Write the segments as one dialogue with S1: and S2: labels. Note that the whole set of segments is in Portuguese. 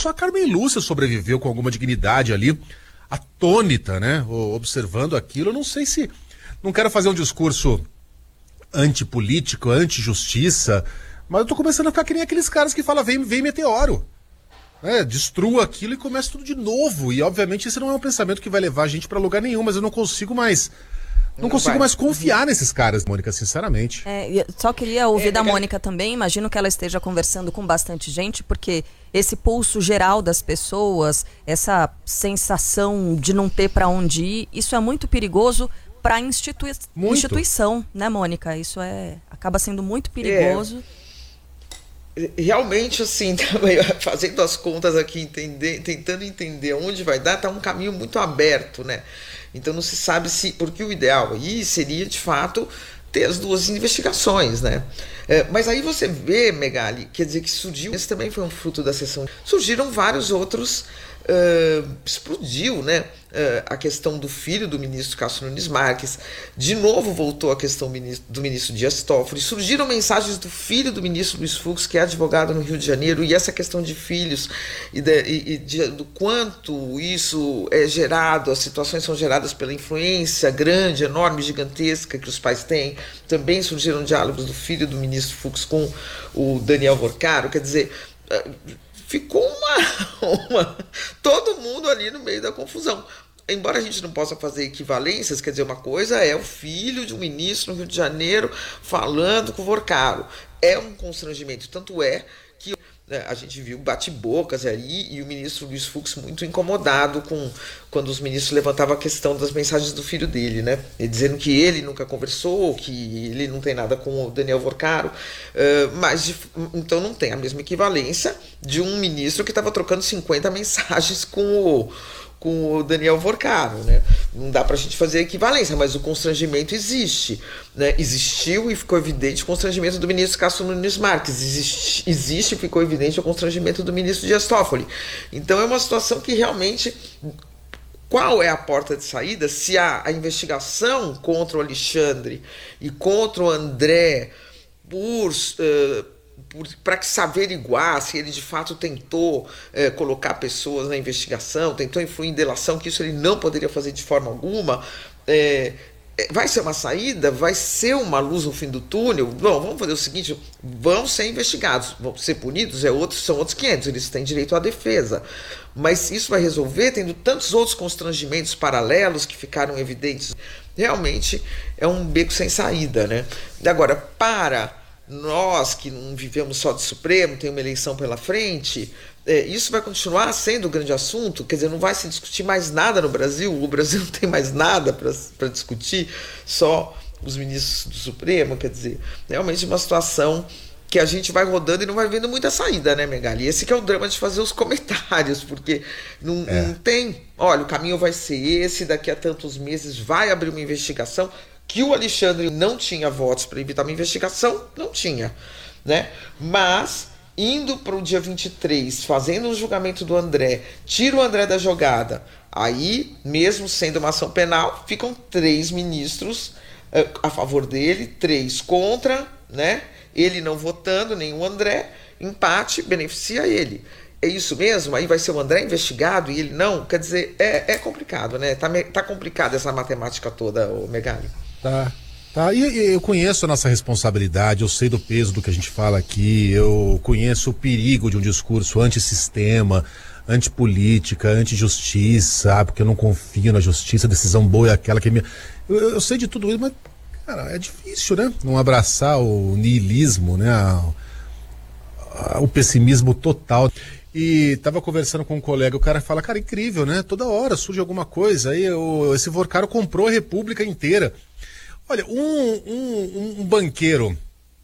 S1: só a Carmen Lúcia sobreviveu com alguma dignidade ali, atônita, né? Observando aquilo. Eu não sei se... Não quero fazer um discurso antipolítico, anti-justiça, mas eu tô começando a ficar que nem aqueles caras que falam, vem meteoro. Destrua aquilo e começa tudo de novo. E obviamente esse não é um pensamento que vai levar a gente pra lugar nenhum, mas eu não consigo mais... Não consigo mais confiar nesses caras, Mônica, sinceramente.
S2: Só queria ouvir da Mônica também. Imagino que ela esteja conversando com bastante gente, porque esse pulso geral das pessoas, essa sensação de não ter para onde ir, isso é muito perigoso para a instituição, né, Mônica? Isso acaba sendo muito perigoso.
S3: Realmente, assim, também, fazendo as contas aqui, tentando entender onde vai dar, tá um caminho muito aberto, né? Então não se sabe porque o ideal aí seria, de fato, ter as duas investigações, né? Mas aí você vê, Megali, quer dizer que surgiu, esse também foi um fruto da sessão, surgiram vários outros, explodiu, né? A questão do filho do ministro Cássio Nunes Marques, de novo voltou a questão do ministro Dias Toffoli, surgiram mensagens do filho do ministro Luiz Fux, que é advogado no Rio de Janeiro, e essa questão de filhos do quanto isso é gerado, as situações são geradas pela influência grande, enorme, gigantesca que os pais têm. Também surgiram diálogos do filho do ministro Fux com o Daniel Vorcaro, quer dizer... Ficou todo mundo ali no meio da confusão. Embora a gente não possa fazer equivalências, quer dizer, uma coisa é o filho de um ministro no Rio de Janeiro falando com o Vorcaro. É um constrangimento, tanto é que a gente viu bate-bocas ali e o ministro Luiz Fux muito incomodado quando os ministros levantavam a questão das mensagens do filho dele, né? E dizendo que ele nunca conversou, que ele não tem nada com o Daniel Vorcaro, então não tem a mesma equivalência de um ministro que estava trocando 50 mensagens com o Daniel Vorcaro, né? Não dá pra gente fazer equivalência, mas o constrangimento existe, né? Existiu e ficou evidente o constrangimento do ministro Cássio Nunes Marques, existe e ficou evidente o constrangimento do ministro Dias Toffoli. Então é uma situação que realmente... Qual é a porta de saída? Se a investigação contra o Alexandre e contra o André para que se averiguar se ele de fato tentou colocar pessoas na investigação, tentou influir em delação, que isso ele não poderia fazer de forma alguma, vai ser uma saída? Vai ser uma luz no fim do túnel? Bom, vamos fazer o seguinte, vão ser investigados, vão ser punidos, são outros 500, eles têm direito à defesa. Mas isso vai resolver tendo tantos outros constrangimentos paralelos que ficaram evidentes. Realmente é um beco sem saída, né? Agora, para nós que não vivemos só de Supremo, tem uma eleição pela frente, isso vai continuar sendo o grande assunto, quer dizer, não vai se discutir mais nada no Brasil, o Brasil não tem mais nada para discutir, só os ministros do Supremo, quer dizer, realmente uma situação que a gente vai rodando e não vai vendo muita saída, né, Megali? Esse que é o drama de fazer os comentários, porque não tem, olha, o caminho vai ser esse, daqui a tantos meses vai abrir uma investigação. Que o Alexandre não tinha votos para evitar uma investigação, não tinha, né? Mas, indo para o dia 23, fazendo um julgamento do André, tira o André da jogada, aí, mesmo sendo uma ação penal, ficam 3 ministros a favor dele, 3 contra, né? Ele não votando, nem o André, empate, beneficia ele. É isso mesmo? Aí vai ser o André investigado e ele não? Quer dizer, é complicado, né? Tá complicada essa matemática toda, Megali.
S1: Tá. E eu conheço a nossa responsabilidade, eu sei do peso do que a gente fala aqui, eu conheço o perigo de um discurso antissistema, antipolítica, antijustiça, porque eu não confio na justiça, a decisão boa é aquela que... Eu sei de tudo isso, mas, cara, é difícil, né? Não abraçar o niilismo, né? O pessimismo total. E tava conversando com um colega, o cara fala, cara, incrível, né? Toda hora surge alguma coisa, aí esse Vorcaro comprou a República inteira. Olha, um banqueiro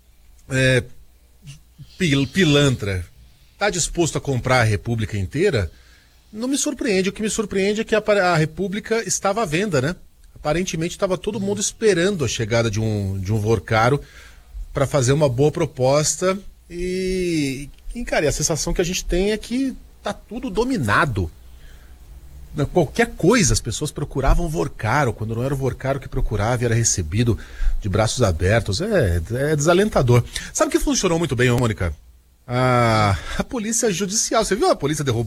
S1: pilantra tá disposto a comprar a República inteira? Não me surpreende. O que me surpreende é que a República estava à venda, né? Aparentemente estava todo mundo esperando a chegada de um Vorcaro para fazer uma boa proposta e, cara, a sensação que a gente tem é que tá tudo dominado. Qualquer coisa, as pessoas procuravam o Vorcaro, quando não era o Vorcaro que procurava e era recebido de braços abertos. É desalentador. Sabe o que funcionou muito bem, Mônica? A polícia judicial. Você viu a polícia derrubando